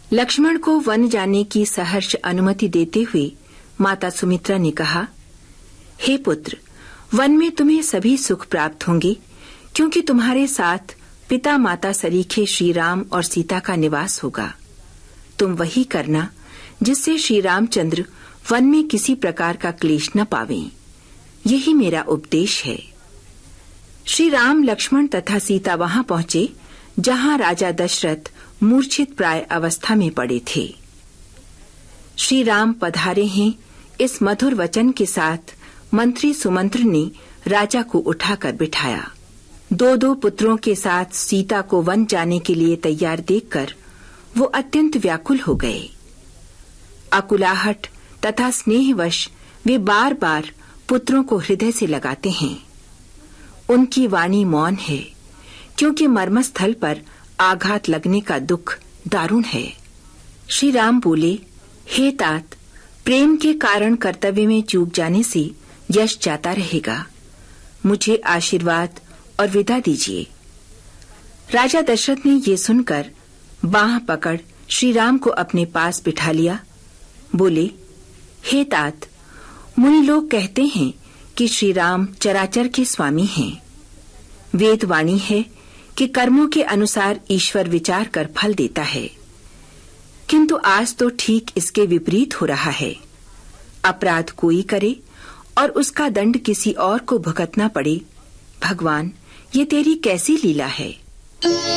लक्ष्मण को वन जाने की सहर्ष अनुमति देते हुए माता सुमित्रा ने कहा, हे पुत्र, वन में तुम्हें सभी सुख प्राप्त होंगे, क्योंकि तुम्हारे साथ पिता माता सरीखे श्री राम और सीता का निवास होगा। तुम वही करना जिससे श्री रामचंद्र वन में किसी प्रकार का क्लेश न पावें। यही मेरा उपदेश है। श्री राम, लक्ष्मण तथा सीता वहां पहुंचे जहां राजा दशरथ मूर्छित प्राय अवस्था में पड़े थे। श्री राम पधारे हैं, इस मधुर वचन के साथ मंत्री सुमंत्र ने राजा को उठाकर बिठाया। दो पुत्रों के साथ सीता को वन जाने के लिए तैयार देखकर वो अत्यंत व्याकुल हो गए। अकुलाहट तथा स्नेहवश वे बार बार पुत्रों को हृदय से लगाते हैं। उनकी वाणी मौन है, क्योंकि मर्मस्थल पर आघात लगने का दुख दारुण है। श्री राम बोले, हे तात, प्रेम के कारण कर्तव्य में चूक जाने से यश जाता रहेगा। मुझे आशीर्वाद और विदा दीजिए। राजा दशरथ ने ये सुनकर बांह पकड़ श्री राम को अपने पास बिठा लिया। बोले, हे तात, मुनि लोग कहते हैं कि श्री राम चराचर के स्वामी हैं। वेदवाणी है कि कर्मों के अनुसार ईश्वर विचार कर फल देता है, किंतु आज तो ठीक इसके विपरीत हो रहा है। अपराध कोई करे और उसका दंड किसी और को भुगतना पड़े। भगवान, ये तेरी कैसी लीला है।